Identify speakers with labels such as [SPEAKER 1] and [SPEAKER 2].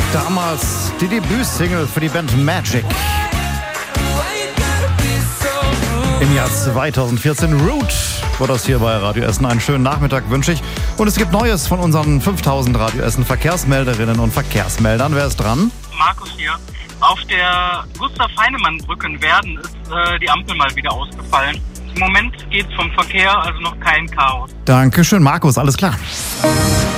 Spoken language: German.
[SPEAKER 1] Damals die Debütsingle für die Band Magic. Im Jahr 2014 Root war das hier bei Radio Essen. Einen schönen Nachmittag wünsche ich. Und es gibt Neues von unseren 5000 Radio Essen Verkehrsmelderinnen und Verkehrsmeldern. Wer ist dran?
[SPEAKER 2] Markus hier. Auf der Gustav-Heinemann-Brücke in Werden ist die Ampel mal wieder ausgefallen. Im Moment geht's vom Verkehr, also noch kein Chaos.
[SPEAKER 1] Dankeschön, Markus. Alles klar.